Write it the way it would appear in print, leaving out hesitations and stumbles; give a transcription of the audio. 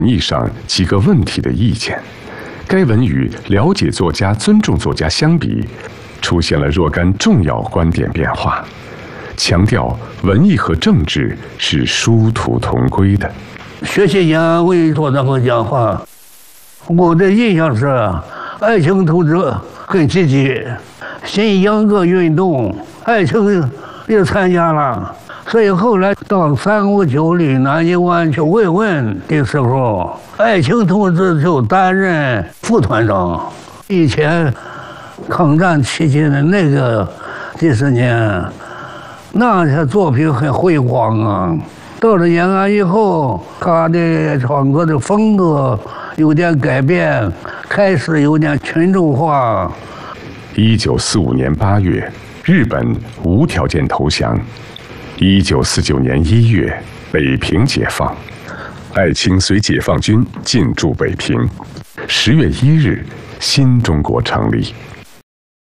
译上几个问题的意见。该文与了解作家、尊重作家相比，出现了若干重要观点变化，强调文艺和政治是殊途同归的。 学习家为作那个讲话，我的印象是爱情投资很积极，新秧歌运动，爱情也参加了。所以后来到359南京湾去慰问的时候，爱情同志就担任副团长。以前抗战期间的那个几十年，那些作品很辉煌啊。到了延安以后，他的创作的风格有点改变，开始有点群众化。 1945年8月，日本无条件投降。1949年1月，北平解放，艾青随解放军进驻北平。10月1日，新中国成立。